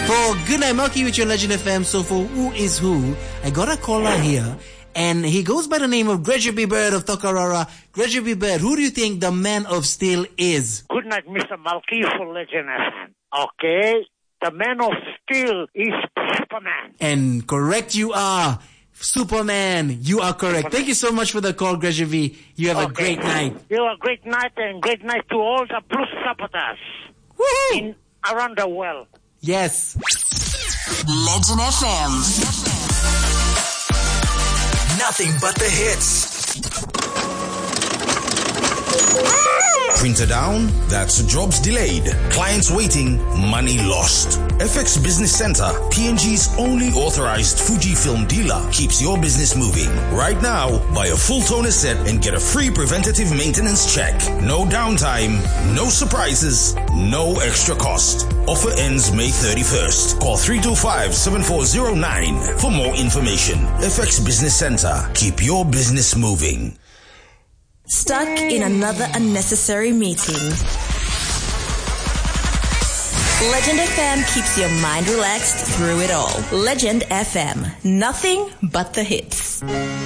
For Good Night Milky with your Legend FM, so for Who Is Who, I got a caller here, and he goes by the name of Gregory Bird of Tokarara. Gregory Bird, who do you think the Man of Steel is? Good night, Mr. Malky for Legend FM. Okay, the Man of Steel is Superman. And correct you are. Superman, you are correct. Superman. Thank you so much for the call, Gregory. You have a great night. You have a great night, and great night to all the blues supporters around the world. Yes. Legend FM. Nothing but the hits. Printer down? That's jobs delayed. Clients waiting, money lost. FX Business Center, PNG's only authorized Fujifilm dealer, keeps your business moving. Right now, buy a full toner set and get a free preventative maintenance check. No downtime, no surprises, no extra cost. Offer ends May 31st. Call 325-7409 for more information. FX Business Center, keep your business moving. Stuck in another unnecessary meeting. Legend FM keeps your mind relaxed through it all. Legend FM. Nothing but the hits.